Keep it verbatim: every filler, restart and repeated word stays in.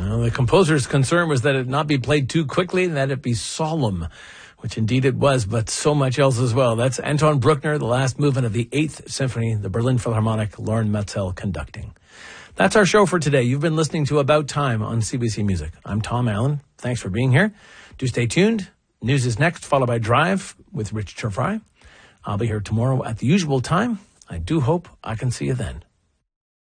Well, the composer's concern was that it not be played too quickly and that it be solemn, which indeed it was, but so much else as well. That's Anton Bruckner, the last movement of the Eighth Symphony, the Berlin Philharmonic, Lauren Metzel conducting. That's our show for today. You've been listening to About Time on C B C Music. I'm Tom Allen. Thanks for being here. Do stay tuned. News is next, followed by Drive with Rich Turfry. I'll be here tomorrow at the usual time. I do hope I can see you then.